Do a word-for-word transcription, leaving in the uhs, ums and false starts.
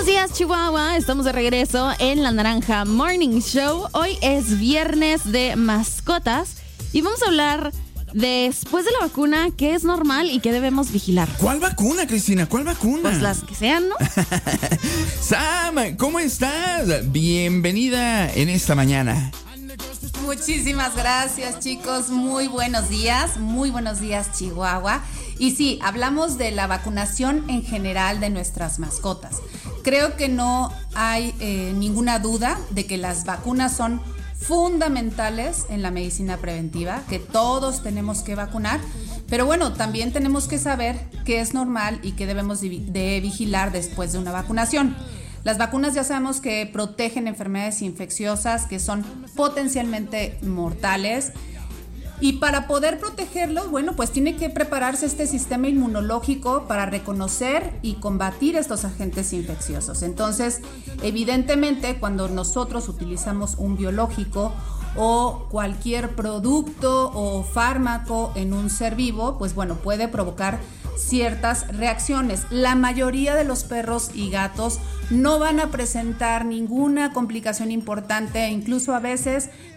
días, Chihuahua. Estamos de regreso en La Naranja Morning Show. Hoy es viernes de mascotas y vamos a hablar después de la vacuna, qué es normal y qué debemos vigilar. ¿Cuál vacuna, Cristina? ¿Cuál vacuna? Pues las que sean, ¿no? Sam, ¿cómo estás? Bienvenida en esta mañana. Muchísimas gracias, chicos. Muy buenos días. Muy buenos días, Chihuahua. Y sí, hablamos de la vacunación en general de nuestras mascotas. Creo que no hay eh, ninguna duda de que las vacunas son fundamentales en la medicina preventiva, que todos tenemos que vacunar, pero bueno, también tenemos que saber qué es normal y qué debemos de, de vigilar después de una vacunación. Las vacunas ya sabemos que protegen enfermedades infecciosas que son potencialmente mortales. Y para poder protegerlos, bueno, pues tiene que prepararse este sistema inmunológico para reconocer y combatir estos agentes infecciosos. Entonces, evidentemente, cuando nosotros utilizamos un biológico o cualquier producto o fármaco en un ser vivo, pues bueno, puede provocar ciertas reacciones. La mayoría de los perros y gatos no van a presentar ninguna complicación importante, incluso a veces